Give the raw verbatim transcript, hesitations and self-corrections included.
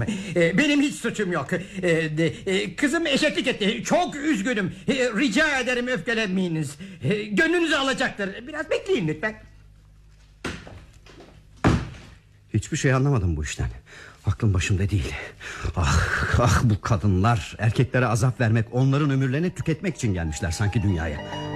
Ee, benim hiç suçum yok. Ee, de, e, kızım eşeklik etti. Çok üzgünüm. Ee, rica ederim öfkelenmeyiniz. Ee, gönlünüzü alacaktır. Biraz bekleyin lütfen. Hiçbir şey anlamadım bu işten. Aklım başımda değil. Ah, ah bu kadınlar erkeklere azap vermek, onların ömürlerini tüketmek için gelmişler sanki dünyaya.